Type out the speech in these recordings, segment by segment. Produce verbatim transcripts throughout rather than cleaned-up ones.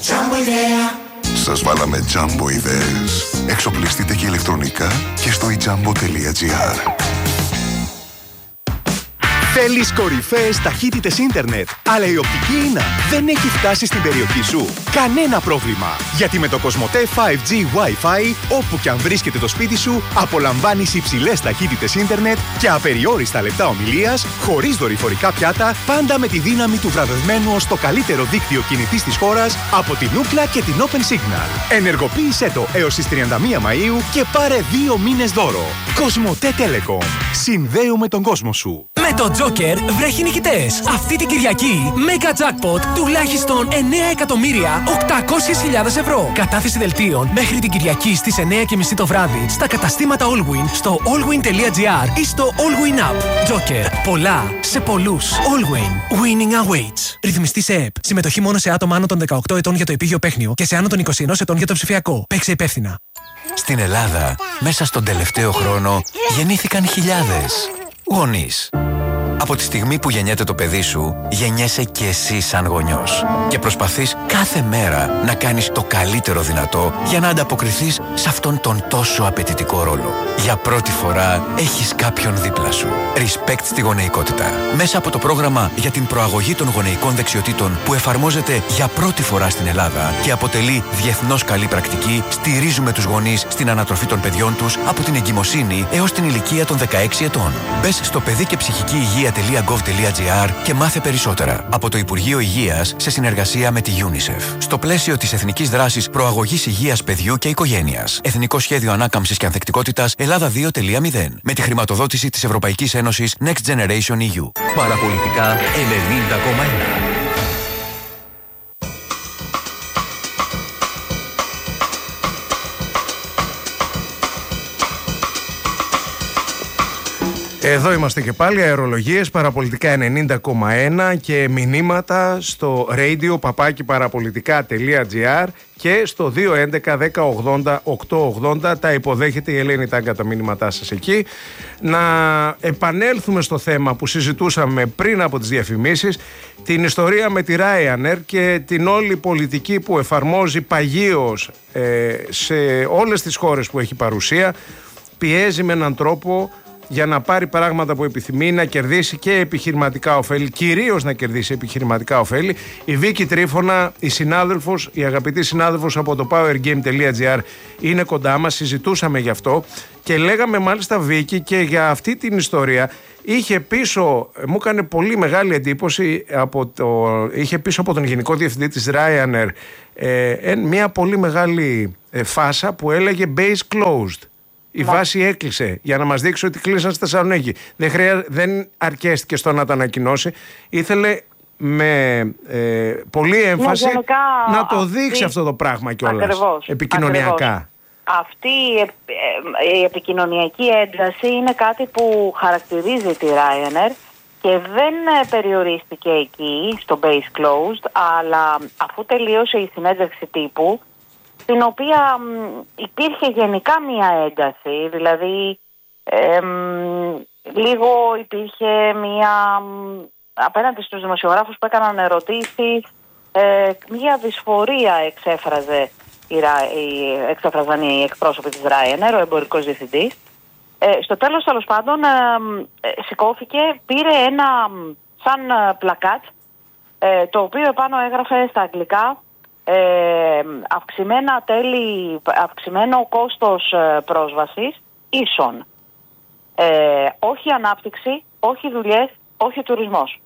Σας βάλαμε Jumbo ιδέες. Εξοπλιστείτε και ηλεκτρονικά και στο e jumbo τελεία gr. Θέλεις κορυφαίες ταχύτητες ίντερνετ, αλλά η οπτική ίνα δεν έχει φτάσει στην περιοχή σου? Κανένα πρόβλημα, γιατί με το Κοσμοτέ φάιβ τζι Wi-Fi, όπου και αν βρίσκεται το σπίτι σου, απολαμβάνεις υψηλές ταχύτητες ίντερνετ και απεριόριστα λεπτά ομιλίας, χωρίς δορυφορικά πιάτα, πάντα με τη δύναμη του βραβευμένου ως το καλύτερο δίκτυο κινητής της χώρας από την Ookla και την Open Signal. Ενεργοποίησέ το έως τις τριάντα μία Μαΐου και πάρε δύο μήνες δώρο. Κοσμοτέ Telecom. Συνδέουμε τον κόσμο σου. Με το Joker βρέχει νικητές. Αυτή την Κυριακή, Mega Jackpot τουλάχιστον εννέα εκατομμύρια οκτακόσιες χιλιάδες ευρώ. Κατάθεση δελτίων μέχρι την Κυριακή στις εννέα και μισή το βράδυ στα καταστήματα Allwin, στο allwin τελεία gr ή στο Allwin App. Joker. Πολλά σε πολλούς. Allwin. Winning awaits. Ρυθμιστή σε ΕΠ. Συμμετοχή μόνο σε άτομα άνω των δεκαοκτώ ετών για το επίγειο παίχνιο και σε άνω των είκοσι ένα ετών για το ψηφιακό. Παίξε υπεύθυνα. Στην Ελλάδα, μέσα στον τελευταίο χρόνο, γεννήθηκαν χιλιάδες γονείς. Από τη στιγμή που γεννιέται το παιδί σου, γεννιέσαι και εσύ σαν γονιός. Και προσπαθείς κάθε μέρα να κάνεις το καλύτερο δυνατό για να ανταποκριθείς σε αυτόν τον τόσο απαιτητικό ρόλο. Για πρώτη φορά έχεις κάποιον δίπλα σου. Respect στη γονεϊκότητα. Μέσα από το πρόγραμμα για την προαγωγή των γονεϊκών δεξιοτήτων που εφαρμόζεται για πρώτη φορά στην Ελλάδα και αποτελεί διεθνώς καλή πρακτική, στηρίζουμε τους γονείς στην ανατροφή των παιδιών τους από την εγκυμοσύνη έως την ηλικία των δεκαέξι ετών. Μπες στο παιδί και ψυχική υγεία τελεία gov τελεία gr και μάθε περισσότερα από το Υπουργείο Υγείας σε συνεργασία με τη UNICEF. Στο πλαίσιο της Εθνικής Δράσης Προαγωγής Υγείας Παιδιού και Οικογένειας. Εθνικό Σχέδιο Ανάκαμψης και Ανθεκτικότητας Ελλάδα δύο κόμμα μηδέν. Με τη χρηματοδότηση της Ευρωπαϊκής Ένωσης Next Generation ι γιου. Παραπολιτικά ενενήντα κόμμα ένα. Εδώ είμαστε και πάλι, αερολογίες, παραπολιτικά ενενήντα κόμμα ένα και μηνύματα στο radio παπάκι παραπολιτικά τελεία gr και στο δύο έντεκα δέκα ογδόντα οκτακόσια ογδόντα. Τα υποδέχεται η Ελένη Τάγκα τα μηνύματά σας εκεί. Να επανέλθουμε στο θέμα που συζητούσαμε πριν από τις διαφημίσεις, την ιστορία με τη Ryanair και την όλη πολιτική που εφαρμόζει παγίως ε, σε όλες τις χώρες που έχει παρουσία. Πιέζει με έναν τρόπο για να πάρει πράγματα που επιθυμεί, να κερδίσει και επιχειρηματικά ωφέλη, κυρίως να κερδίσει επιχειρηματικά ωφέλη. Η Βίκη Τρίφωνα, η συνάδελφος, η αγαπητή συνάδελφος από το powergame τελεία gr είναι κοντά μας, συζητούσαμε γι' αυτό και λέγαμε μάλιστα, Βίκη, και για αυτή την ιστορία είχε πίσω, μου έκανε πολύ μεγάλη εντύπωση, από το, είχε πίσω από τον Γενικό Διευθυντή της Ryanair ε, μια πολύ μεγάλη ε, φάσα που έλεγε base closed. Η Μα... βάση έκλεισε για να μας δείξει ότι κλείσαν στη Θεσσαλονίκη. Δεν, χρειά... δεν αρκέστηκε στο να τα ανακοινώσει. Ήθελε με ε, πολύ έμφαση ναι, γενικά, να το δείξει αυτή... αυτό το πράγμα κιόλας. Ακριβώς, επικοινωνιακά. Ακριβώς. Αυτή η, ε, η επικοινωνιακή ένταση είναι κάτι που χαρακτηρίζει τη Ryanair και δεν περιορίστηκε εκεί στο base closed, αλλά αφού τελείωσε η συνέντευξη τύπου, στην οποία μ, υπήρχε γενικά μία ένταση, δηλαδή ε, μ, λίγο υπήρχε μία, μ, απέναντι στους δημοσιογράφους που έκαναν ερωτήσεις, ε, μία δυσφορία εξέφραζε η, η, εξέφραζαν οι εκπρόσωποι της Ryanair, ο εμπορικός διευθυντής. Ε, στο τέλος, τέλος πάντων, ε, ε, σηκώθηκε, πήρε ένα σαν πλακάτ, ε, το οποίο επάνω έγραφε στα αγγλικά Ε, αυξημένα τέλη, αυξημένο κόστος ε, πρόσβασης ίσον. Ε, όχι ανάπτυξη, όχι δουλειές, όχι τουρισμός.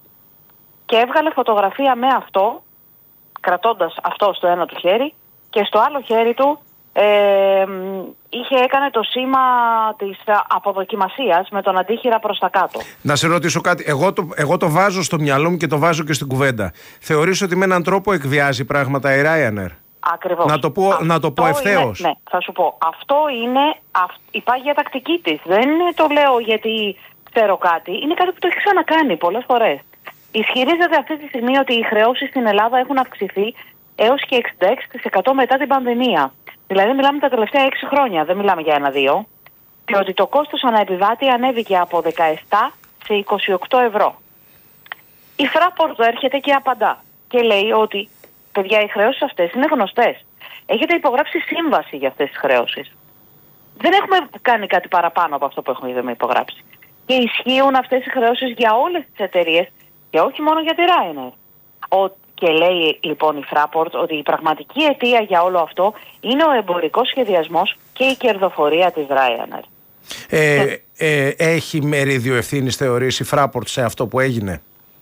Και έβγαλε φωτογραφία με αυτό, κρατώντας αυτό στο ένα του χέρι, και στο άλλο χέρι του ε, είχε έκανε το σήμα της αποδοκιμασίας με τον αντίχειρα προς τα κάτω. Να σε ρωτήσω κάτι, εγώ το, εγώ το βάζω στο μυαλό μου και το βάζω και στην κουβέντα. Θεωρείς ότι με έναν τρόπο εκβιάζει πράγματα η Ryanair? Ακριβώς. Να το πω, να το πω ευθέως. Είναι, ναι, θα σου πω. Αυτό είναι αυ, η πάγια τακτική της. Δεν το λέω γιατί ξέρω κάτι. Είναι κάτι που το έχει ξανακάνει πολλές φορές. Ισχυρίζεται αυτή τη στιγμή ότι οι χρεώσεις στην Ελλάδα έχουν αυξηθεί έως και εξήντα έξι τοις εκατό μετά την πανδημία. Δηλαδή μιλάμε τα τελευταία έξι χρόνια, δεν μιλάμε για ένα-δύο. Και ότι το κόστος αναεπιβάτη ανέβηκε από δεκαεπτά σε είκοσι οκτώ ευρώ. Η Fraport έρχεται και απαντά και λέει ότι παιδιά, οι χρεώσεις αυτές είναι γνωστές. Έχετε υπογράψει σύμβαση για αυτές τις χρεώσεις. Δεν έχουμε κάνει κάτι παραπάνω από αυτό που έχουμε υπογράψει. Και ισχύουν αυτές οι χρεώσεις για όλες τις εταιρείες και όχι μόνο για τη Ryanair. Ο, και λέει λοιπόν η Fraport ότι η πραγματική αιτία για όλο αυτό είναι ο εμπορικός σχεδιασμός και η κερδοφορία της Ryanair. Ε, ε, έχει μερίδιο ευθύνης, θεωρείς, η Fraport σε αυτό που έγινε?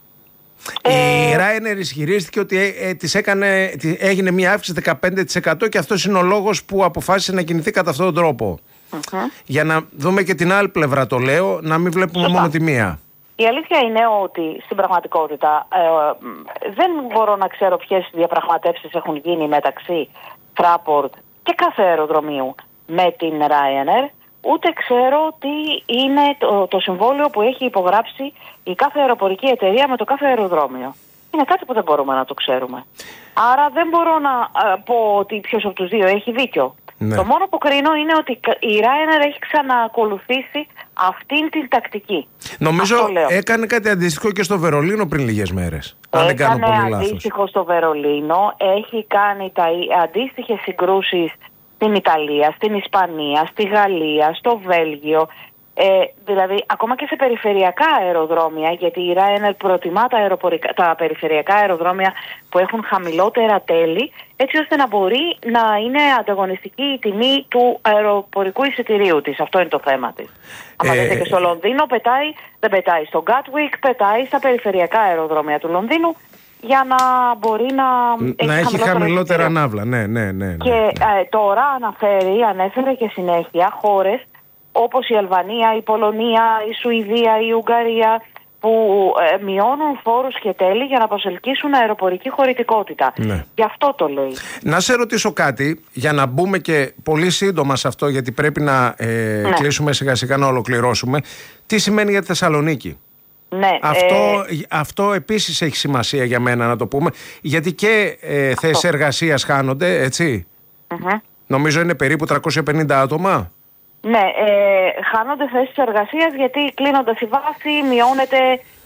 Ε... Η Ryanair ισχυρίστηκε ότι ε, ε, της έκανε, έγινε μια αύξηση δεκαπέντε τοις εκατό και αυτός είναι ο λόγος που αποφάσισε να κινηθεί κατά αυτόν τον τρόπο. Uh-huh. Για να δούμε και την άλλη πλευρά, το λέω, να μην βλέπουμε Σωστά. μόνο τη μία. Η αλήθεια είναι ότι στην πραγματικότητα ε, δεν μπορώ να ξέρω ποιες διαπραγματεύσεις έχουν γίνει μεταξύ Fraport και κάθε αεροδρομίου με την Ryanair, ούτε ξέρω τι είναι το, το συμβόλαιο που έχει υπογράψει η κάθε αεροπορική εταιρεία με το κάθε αεροδρόμιο. Είναι κάτι που δεν μπορούμε να το ξέρουμε. Άρα δεν μπορώ να ε, πω ότι ποιος από τους δύο έχει δίκιο. Ναι. Το μόνο που κρίνω είναι ότι η Ryanair έχει ξαναακολουθήσει αυτήν την τακτική. Νομίζω έκανε κάτι αντίστοιχο και στο Βερολίνο πριν λίγες μέρες. Αν δεν κάνω πολύ λάθος. Αντίστοιχο στο Βερολίνο, έχει κάνει τα αντίστοιχες συγκρούσεις στην Ιταλία, στην Ισπανία, στη Γαλλία, στο Βέλγιο. Ε, δηλαδή, ακόμα και σε περιφερειακά αεροδρόμια, γιατί η Ryanair προτιμά τα, τα περιφερειακά αεροδρόμια που έχουν χαμηλότερα τέλη, έτσι ώστε να μπορεί να είναι ανταγωνιστική η τιμή του αεροπορικού εισιτηρίου της. Αυτό είναι το θέμα της. Αν δείτε και στο Λονδίνο, πετάει, δεν πετάει στο Gatwick, πετάει στα περιφερειακά αεροδρόμια του Λονδίνου για να μπορεί να, να έχει, έχει χαμηλότερα ναύλα. Ναι, ναι, ναι, ναι, και ναι. Ε, τώρα αναφέρει, ανέφερε και συνέχεια χώρες όπως η Αλβανία, η Πολωνία, η Σουηδία, η Ουγγαρία, που ε, μειώνουν φόρους και τέλη για να προσελκύσουν αεροπορική χωρητικότητα. Ναι. Γι' αυτό το λέει. Να σε ρωτήσω κάτι, για να μπούμε και πολύ σύντομα σε αυτό, γιατί πρέπει να ε, ναι. κλείσουμε σιγά σιγά, να ολοκληρώσουμε. Τι σημαίνει για τη Θεσσαλονίκη? Ναι, αυτό, ε... αυτό επίσης έχει σημασία για μένα να το πούμε, γιατί και ε, θέσεις εργασίας χάνονται, έτσι. Mm-hmm. Νομίζω είναι περίπου τριακόσια πενήντα άτομα. Ναι, ε, χάνονται θέσεις εργασίας γιατί κλείνοντας η βάση μειώνεται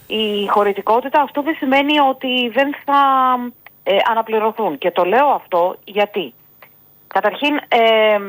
η χωρητικότητα. Αυτό δεν σημαίνει ότι δεν θα ε, αναπληρωθούν. Και το λέω αυτό γιατί. Καταρχήν, ε,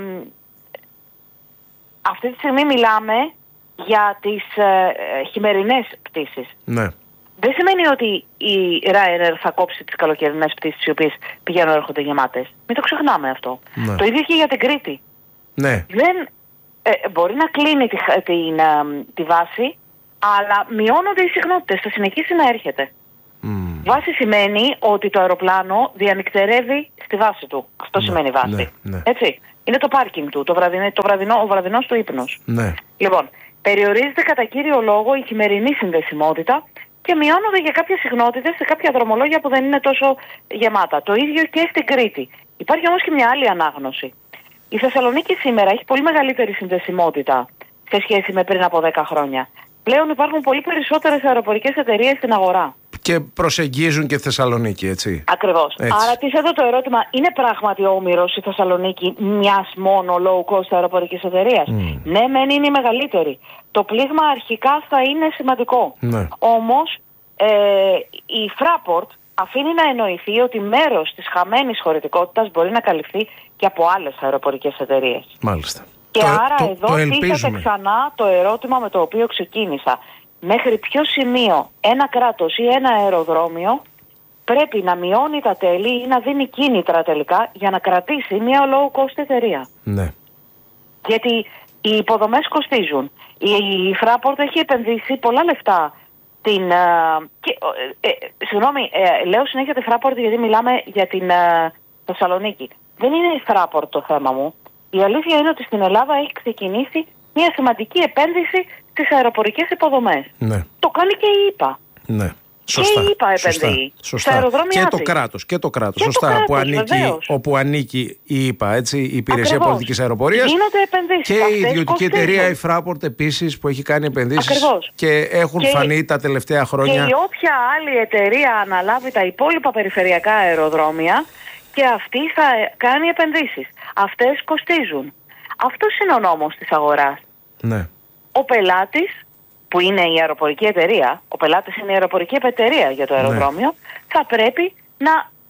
αυτή τη στιγμή μιλάμε για τις ε, χειμερινές πτήσεις. Ναι. Δεν σημαίνει ότι η Ryanair θα κόψει τις καλοκαιρινές πτήσεις οι οποίες πηγαίνουν έρχονται γεμάτες. Μην το ξεχνάμε αυτό. Ναι. Το ίδιο και για την Κρήτη. Ναι. Δεν... Ε, μπορεί να κλείνει τη, την, τη, τη βάση, αλλά μειώνονται οι συχνότητες, θα συνεχίσει να έρχεται. Mm. Βάση σημαίνει ότι το αεροπλάνο διανυκτερεύει στη βάση του. Αυτό ναι, σημαίνει βάση. Ναι, ναι. Έτσι. Είναι το πάρκινγκ του, το βραδινό, το βραδινό, ο βραδινός του ύπνος. Ναι. Λοιπόν, περιορίζεται κατά κύριο λόγο η χειμερινή συνδεσιμότητα και μειώνονται για κάποιες συχνότητες σε κάποια δρομολόγια που δεν είναι τόσο γεμάτα. Το ίδιο και στην Κρήτη. Υπάρχει όμως και μια άλλη ανάγνωση. Η Θεσσαλονίκη σήμερα έχει πολύ μεγαλύτερη συνδεσιμότητα σε σχέση με πριν από δέκα χρόνια. Πλέον υπάρχουν πολύ περισσότερες αεροπορικές εταιρείες στην αγορά. Και προσεγγίζουν και τη Θεσσαλονίκη, έτσι. Ακριβώς. Άρα τι εδώ το ερώτημα, είναι πράγματι όμηρος η Θεσσαλονίκη μιας μόνο low cost αεροπορικής εταιρείας? Mm. Ναι, μεν είναι η μεγαλύτερη. Το πλήγμα αρχικά θα είναι σημαντικό. Ναι. Όμως ε, η Fraport αφήνει να εννοηθεί ότι μέρος της χαμένης χωρητικότητας μπορεί να καλυφθεί και από άλλες αεροπορικές εταιρείες. Μάλιστα. Και το, άρα το, εδώ το τίθεται ξανά το ερώτημα με το οποίο ξεκίνησα. Μέχρι ποιο σημείο ένα κράτος ή ένα αεροδρόμιο πρέπει να μειώνει τα τέλη ή να δίνει κίνητρα τελικά για να κρατήσει μια low cost εταιρεία. Ναι. Γιατί οι υποδομές κοστίζουν. Η, η Fraport έχει επενδύσει πολλά λεφτά. Την, uh, και, ε, ε, συγγνώμη, ε, λέω συνέχεια τη Fraport γιατί μιλάμε για την uh, Θεσσαλονίκη. Δεν είναι η Fraport το θέμα μου. Η αλήθεια είναι ότι στην Ελλάδα έχει ξεκινήσει μια σημαντική επένδυση στις αεροπορικές υποδομές. Ναι. Το κάνει και η ΙΠΑ. Ναι. Σωστά. Και η ΙΠΑ επενδύει. Σωστά. Στα αεροδρόμια και το της. κράτος. Και το κράτος. Και Σωστά. το κράτος, που ανήκει, βεβαίως. όπου ανήκει η ΙΠΑ, έτσι, η Υπηρεσία Ακριβώς. Πολιτικής Αεροπορίας. Γίνονται επενδύσεις. Και η Αυτές ιδιωτική κοστίζουν. εταιρεία η Fraport επίσης που έχει κάνει επενδύσεις. Ακριβώς. Και έχουν και φανεί τα τελευταία χρόνια. Και η όποια άλλη εταιρεία αναλάβει τα υπόλοιπα περιφερειακά αεροδρόμια και αυτή θα κάνει επενδύσεις. Αυτές κοστίζουν. Αυτός είναι ο νόμος της αγοράς. Ναι. Ο πελάτης, που είναι η αεροπορική εταιρεία, ο πελάτης είναι η αεροπορική εταιρεία για το αεροδρόμιο, ναι. θα πρέπει να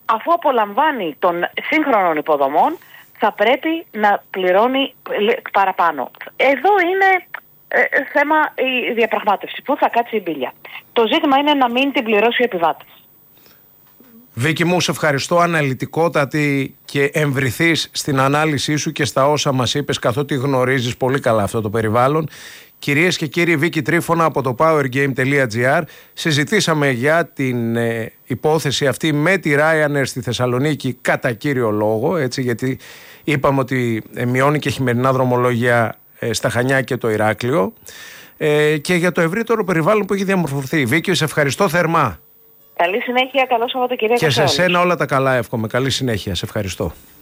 αφού απολαμβάνει των σύγχρονων υποδομών, θα πρέπει να πληρώνει παραπάνω. Εδώ είναι ε, θέμα η διαπραγμάτευση. Πού θα κάτσει η μπίλια. Το ζήτημα είναι να μην την πληρώσει ο επιβάτης. Βίκη μου, σε ευχαριστώ, αναλυτικότατη, και εμβριθείς στην ανάλυση σου και στα όσα μας είπες, καθότι γνωρίζεις πολύ καλά αυτό το περιβάλλον. Κυρίες και κύριοι, Βίκη Τρίφωνα από το powergame τελεία gr. Συζητήσαμε για την ε, υπόθεση αυτή με τη Ryanair στη Θεσσαλονίκη κατά κύριο λόγο, έτσι, γιατί είπαμε ότι ε, μειώνει και χειμερινά δρομολόγια ε, στα Χανιά και το Ηράκλειο, ε, και για το ευρύτερο περιβάλλον που έχει διαμορφωθεί. Βίκη, σε ευχαριστώ θερμά. Καλή συνέχεια, καλό Σαββατοκύριακο. Και σε σένα όλα τα καλά εύχομαι. Καλή συνέχεια, σε ευχαριστώ.